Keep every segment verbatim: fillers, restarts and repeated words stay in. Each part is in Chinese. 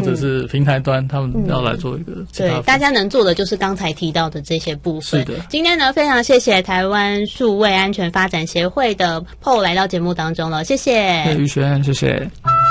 者是平台端，他们要来做一个其他、 嗯、对，大家能做的就是刚才提到的这些部分。 是的， 今天呢，非常谢谢台湾数位安全发展协会的 Paul 来到节目当中了，谢谢。 对，于轩，谢谢。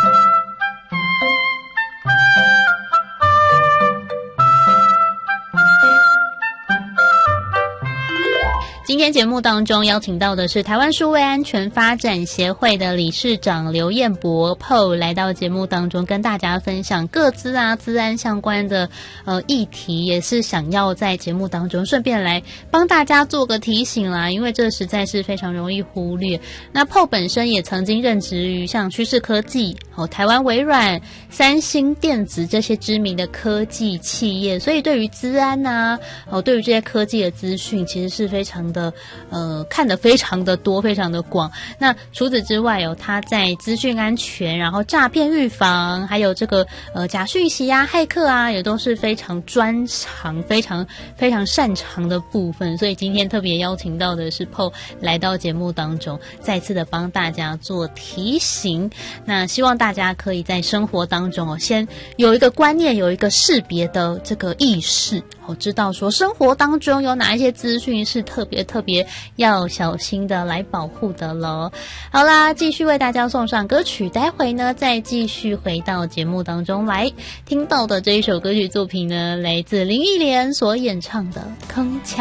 今天节目当中邀请到的是台湾数位安全发展协会的理事长刘彦博 Paul 来到节目当中，跟大家分享个资啊资安相关的呃议题，也是想要在节目当中顺便来帮大家做个提醒啦，因为这实在是非常容易忽略。那 Paul 本身也曾经任职于像趋势科技、哦、台湾微软、三星电子这些知名的科技企业，所以对于资安啊、哦、对于这些科技的资讯其实是非常的呃看得非常的多，非常的广。那除此之外哦，他在资讯安全，然后诈骗预防，还有这个呃假讯息啊、骇客啊，也都是非常专长、非常非常擅长的部分。所以今天特别邀请到的是 Paul 来到节目当中，再次的帮大家做提醒。那希望大家可以在生活当中哦，先有一个观念，有一个识别的这个意识。我知道说生活当中有哪一些资讯是特别特别要小心的来保护的咯。好啦，继续为大家送上歌曲，待会呢再继续回到节目当中来。听到的这一首歌曲作品呢，来自林忆莲所演唱的《铿锵》。